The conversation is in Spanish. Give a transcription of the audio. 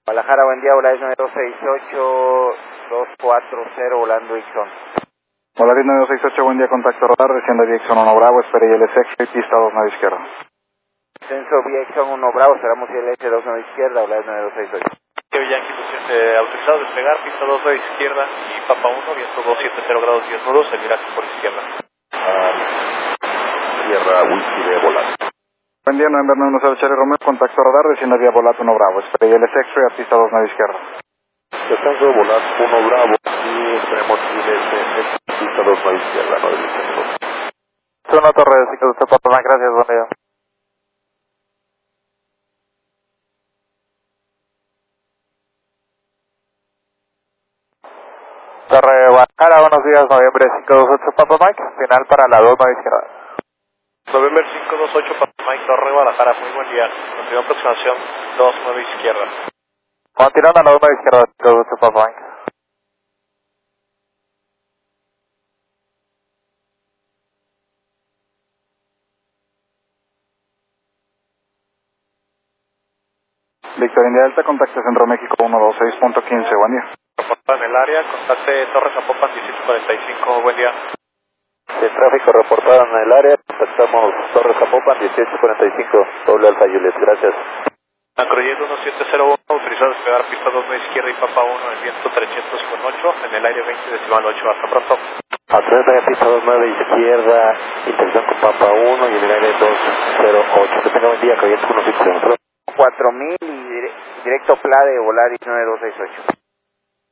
Guadalajara, buen día, Volaris 9268-240, volando Ixon. Volaris 9268, buen día, contacto radar, desciende Viexon 1 Bravo, espere ILS, pista 29 izquierda. Descenso Viexon 1 Bravo, esperamos ILS 29 izquierda, Volaris 9268. Yankee, autorizado despegar, pista 29 izquierda y Papa 1, viento 270 grados 10 nudos, el viraje por izquierda. Sierra Whisky de Volaris. Buen día, November 90 Charlie Romeo, contacto radar, desciende vía Volat 1 Bravo, espere ILS X-ray a pista 29 izquierda. Descenso Volat 1 Bravo y esperemos ILS pista 29 izquierda, no del descenso. Zona Torre, sí que usted pasa, gracias, buen día. Torre Guadalajara, buenos días, noviembre 528 Papa Mike, final para la 29 izquierda. Noviembre 528 Papa Mike, Torre Guadalajara, muy buen día. Continúa aproximación 29 izquierda. Continuando a la 29 izquierda, 528 Papa Mike. Victoria India Delta, contacto Centro México 126.15, buen día. En el área, contacte Torre Zapopan 1845, buen día. El tráfico reportado en el área, contactamos Torre Zapopan 1845, doble alfa Juliet, gracias. Macrojet 1701, autorizado a despegar pista 29 izquierda y Papa 1 en viento 308, en el aire 20 decimal 8, hasta pronto. A 3 de pista 29 izquierda, intersección con Papa 1 y en el aire 208. Que tenga buen día, Coyente 157. 4000 y directo PLA de Volaris 9268.